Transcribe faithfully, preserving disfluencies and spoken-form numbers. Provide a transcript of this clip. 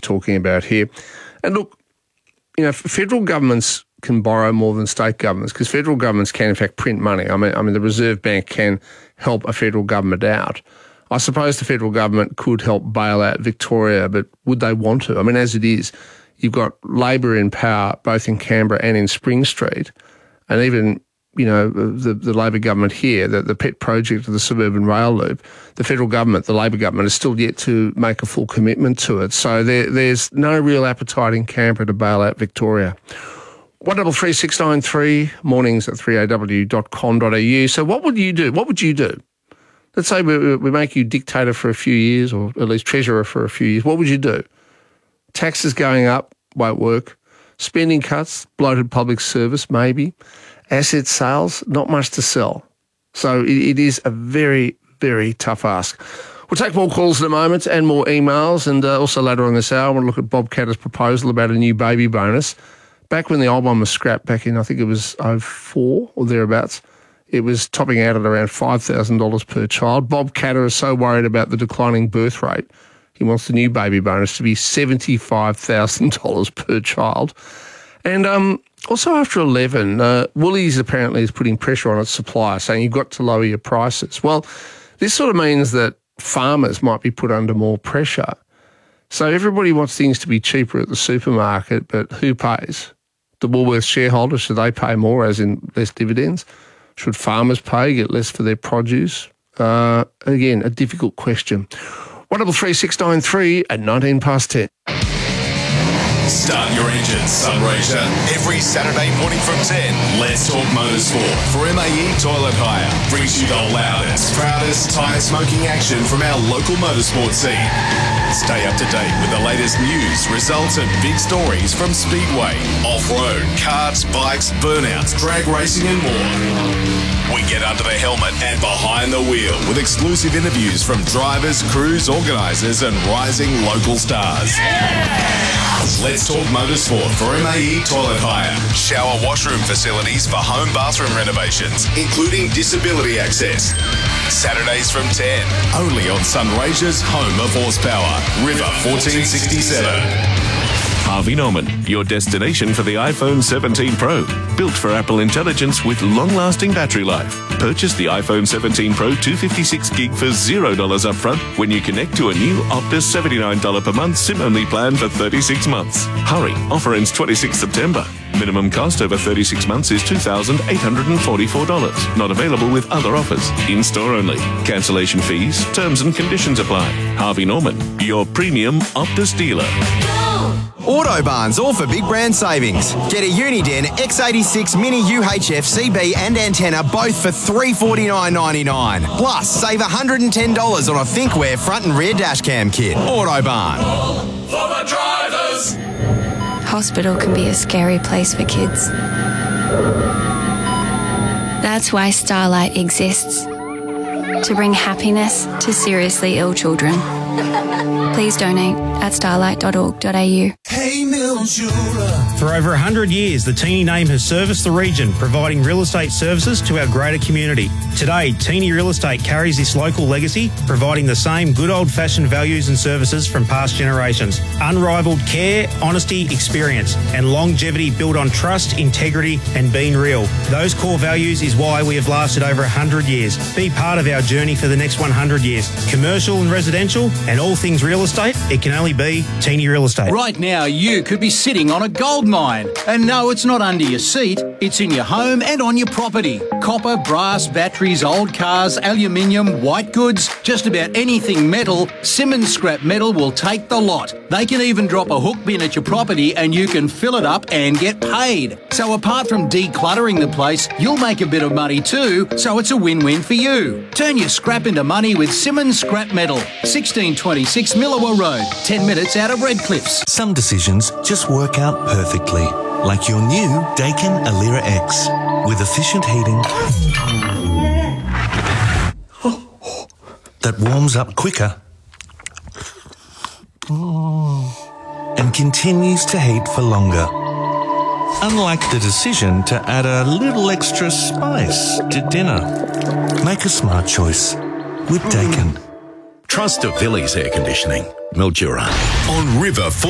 talking about here. And look, you know, federal governments can borrow more than state governments because federal governments can, in fact, print money. I mean, I mean, the Reserve Bank can help a federal government out. I suppose the federal government could help bail out Victoria, but would they want to? I mean, as it is, you've got Labor in power both in Canberra and in Spring Street, and even, you know, the, the Labor government here, the, the pet project of the suburban rail loop, the federal government, the Labor government, is still yet to make a full commitment to it. So there, there's no real appetite in Canberra to bail out Victoria. one double three six nine three, mornings at three a w dot com dot a u. So what would you do? What would you do? Let's say we, we make you dictator for a few years, or at least treasurer for a few years. What would you do? Taxes going up won't work. Spending cuts, bloated public service, maybe. Asset sales, not much to sell. So it, it is a very, very tough ask. We'll take more calls in a moment and more emails. And uh, also later on this hour, we'll look at Bob Katter's proposal about a new baby bonus. Back when the old one was scrapped back in, I think it was oh four or thereabouts, it was topping out at around five thousand dollars per child. Bob Katter is so worried about the declining birth rate, he wants the new baby bonus to be seventy-five thousand dollars per child. And um, also after eleven, uh, Woolies apparently is putting pressure on its supplier, saying you've got to lower your prices. Well, this sort of means that farmers might be put under more pressure. So everybody wants things to be cheaper at the supermarket, but who pays? The Woolworths shareholders, should they pay more, as in less dividends? Should farmers pay, get less for their produce? Uh, again, a difficult question. one double three six nine three at nineteen past ten. Start your engines, Sunraysia. Every Saturday morning from ten, Let's Talk Motorsport for M A E Toilet Hire. Brings you the loudest, proudest tyre smoking action from our local motorsport scene. Stay up to date with the latest news, results and big stories from Speedway, off-road, karts, bikes, burnouts, drag racing and more. We get under the helmet and behind the wheel with exclusive interviews from drivers, crews, organisers and rising local stars. Yeah! Let's Talk Motorsport for M A E Toilet Hire. Shower washroom facilities for home bathroom renovations, including disability access. Saturdays from ten, only on Sunraysia's home of horsepower, River fourteen sixty-seven. Harvey Norman, your destination for the iPhone seventeen Pro. Built for Apple Intelligence with long-lasting battery life. Purchase the iPhone seventeen Pro two fifty-six gig for zero dollars upfront when you connect to a new Optus seventy-nine dollars per month SIM-only plan for thirty-six months. Hurry, offer ends twenty-sixth September. Minimum cost over thirty-six months is two thousand eight hundred forty-four dollars. Not available with other offers. In-store only. Cancellation fees, terms and conditions apply. Harvey Norman, your premium Optus dealer. Autobarn's all for big brand savings. Get a Uniden X eighty-six Mini U H F C B and antenna both for three hundred forty-nine dollars ninety-nine. Plus, save one hundred ten dollars on a ThinkWare front and rear dash cam kit. Autobarn. All for the drivers. Hospital can be a scary place for kids. That's why Starlight exists. To bring happiness to seriously ill children. Please donate at starlight dot org dot a u. Hey, Mildura. For over one hundred years, the Teeny name has serviced the region, providing real estate services to our greater community. Today, Teeny Real Estate carries this local legacy, providing the same good old-fashioned values and services from past generations. Unrivaled care, honesty, experience, and longevity built on trust, integrity, and being real. Those core values is why we have lasted over one hundred years. Be part of our journey for the next one hundred years. Commercial and residential, and all things real estate, it can only be Teeny Real Estate. Right now, you could be sitting on a gold mine. And no, it's not under your seat. It's in your home and on your property. Copper, brass, batteries, old cars, aluminium, white goods, just about anything metal, Simmons Scrap Metal will take the lot. They can even drop a hook bin at your property and you can fill it up and get paid. So apart from decluttering the place, you'll make a bit of money too, so it's a win-win for you. Turn your scrap into money with Simmons Scrap Metal. sixteen twenty-six Millawa Road, ten minutes out of Redcliffs. Some decisions just work out perfectly, like your new Daikin Alira X with efficient heating that warms up quicker and continues to heat for longer. Unlike the decision to add a little extra spice to dinner. Make a smart choice with Daikin. Trust of Villiers Air Conditioning, Mildura. On River